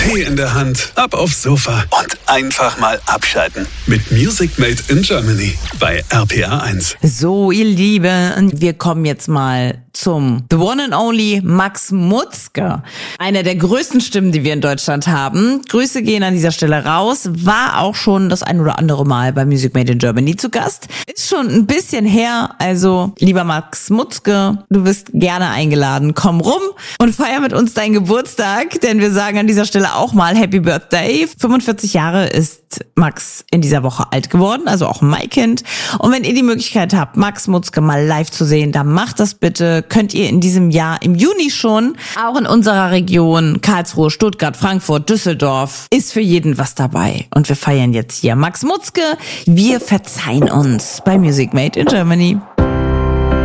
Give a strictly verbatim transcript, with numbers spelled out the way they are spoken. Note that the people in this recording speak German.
Tee in der Hand, ab aufs Sofa und einfach mal abschalten. Mit Music Made in Germany bei R P R eins. So, ihr Lieben, wir kommen jetzt mal zum The One and Only Max Mutzke. Einer der größten Stimmen, die wir in Deutschland haben. Grüße gehen an dieser Stelle raus. War auch schon das ein oder andere Mal bei Music Made in Germany zu Gast. Ist schon ein bisschen her. Also, lieber Max Mutzke, du bist gerne eingeladen. Komm rum und feier mit uns deinen Geburtstag, denn wir sagen an dieser Stelle auch mal Happy Birthday. fünfundvierzig Jahre ist Max in dieser Woche alt geworden, also auch ein Maikind. Und wenn ihr die Möglichkeit habt, Max Mutzke mal live zu sehen, dann macht das bitte. Könnt ihr in diesem Jahr im Juni schon, auch in unserer Region, Karlsruhe, Stuttgart, Frankfurt, Düsseldorf, ist für jeden was dabei. Und wir feiern jetzt hier Max Mutzke. Wir verzeihen uns bei Music Made in Germany.